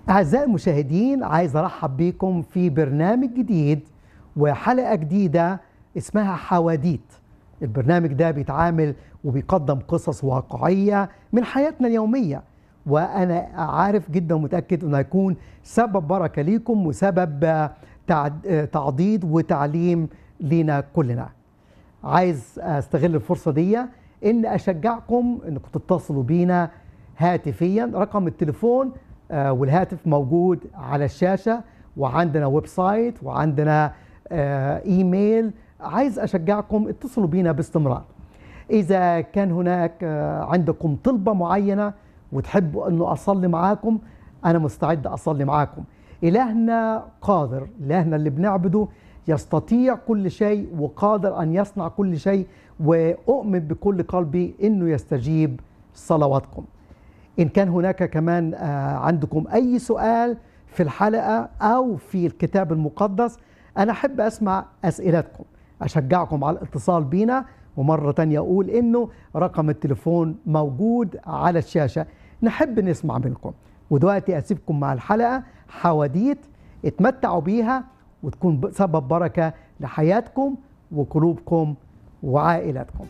أعزائي المشاهدين، عايز أرحب بكم في برنامج جديد وحلقة جديدة اسمها حواديت. البرنامج ده بيتعامل وبيقدم قصص واقعية من حياتنا اليومية، وأنا عارف جدا ومتأكد أنه هيكون سبب بركة ليكم وسبب تعضيد وتعليم لينا كلنا. عايز استغل الفرصة دي ان اشجعكم انكم تتصلوا بينا هاتفيا. رقم التليفون والهاتف موجود على الشاشة، وعندنا ويب سايت وعندنا ايميل. عايز اشجعكم اتصلوا بينا باستمرار. اذا كان هناك عندكم طلبة معينة وتحبوا انه اصلي معاكم، انا مستعد اصلي معاكم. الهنا قادر، الهنا اللي بنعبده يستطيع كل شيء وقادر ان يصنع كل شيء، واؤمن بكل قلبي انه يستجيب صلواتكم. إن كان هناك كمان عندكم أي سؤال في الحلقة أو في الكتاب المقدس، أنا أحب أسمع أسئلتكم. أشجعكم على الاتصال بينا، ومرة تانية أقول إنه رقم التليفون موجود على الشاشة. نحب نسمع منكم. ودلوقتي أسيبكم مع الحلقة حواديت، اتمتعوا بيها وتكون سبب بركة لحياتكم وقلوبكم وعائلاتكم.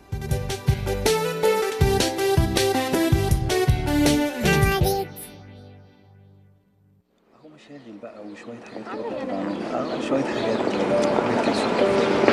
شاغل بقى وشوية حاجات كده كنت بعملها شوية حاجات كده